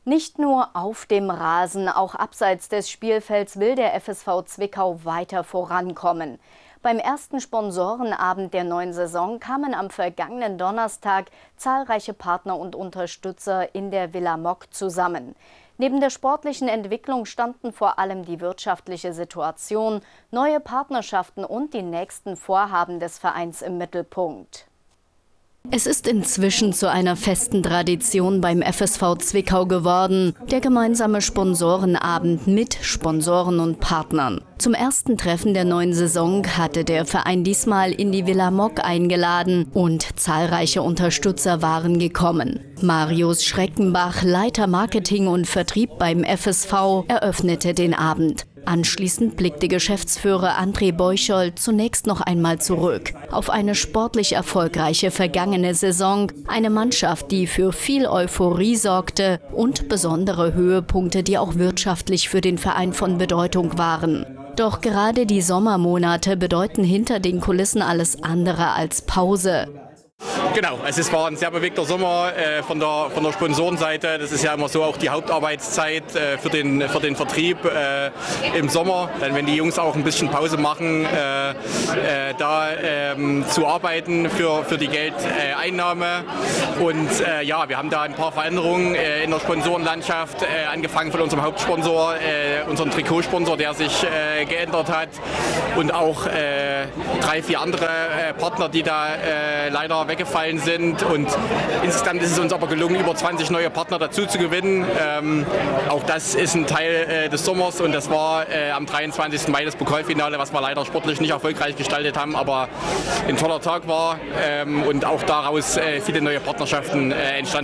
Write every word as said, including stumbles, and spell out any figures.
Nicht nur auf dem Rasen, auch abseits des Spielfelds will der F S V Zwickau weiter vorankommen. Beim ersten Sponsorenabend der neuen Saison kamen am vergangenen Donnerstag zahlreiche Partner und Unterstützer in der Villa Mock zusammen. Neben der sportlichen Entwicklung standen vor allem die wirtschaftliche Situation, neue Partnerschaften und die nächsten Vorhaben des Vereins im Mittelpunkt. Es ist inzwischen zu einer festen Tradition beim F S V Zwickau geworden, der gemeinsame Sponsorenabend mit Sponsoren und Partnern. Zum ersten Treffen der neuen Saison hatte der Verein diesmal in die Villa Mock eingeladen und zahlreiche Unterstützer waren gekommen. Marius Schreckenbach, Leiter Marketing und Vertrieb beim F S V, eröffnete den Abend. Anschließend blickte Geschäftsführer André Beuchold zunächst noch einmal zurück auf eine sportlich erfolgreiche vergangene Saison, eine Mannschaft, die für viel Euphorie sorgte und besondere Höhepunkte, die auch wirtschaftlich für den Verein von Bedeutung waren. Doch gerade die Sommermonate bedeuten hinter den Kulissen alles andere als Pause. Genau, es war ein sehr bewegter Sommer äh, von, der, von der Sponsorenseite. Das ist ja immer so auch die Hauptarbeitszeit äh, für, den, für den Vertrieb äh, im Sommer. Dann, wenn die Jungs auch ein bisschen Pause machen, äh, äh, da äh, zu arbeiten für, für die Geldeinnahme. Und äh, ja, wir haben da ein paar Veränderungen äh, in der Sponsorenlandschaft, äh, angefangen von unserem Hauptsponsor, äh, unserem Trikotsponsor, der sich äh, geändert hat. Und auch äh, drei, vier andere äh, Partner, die da äh, leider weggefallen sind, und insgesamt ist es uns aber gelungen, über zwanzig neue Partner dazu zu gewinnen. Ähm, auch das ist ein Teil äh, des Sommers, und das war äh, am dreiundzwanzigsten Mai das Pokalfinale, was wir leider sportlich nicht erfolgreich gestaltet haben, aber ein toller Tag war ähm, und auch daraus äh, viele neue Partnerschaften äh, entstanden.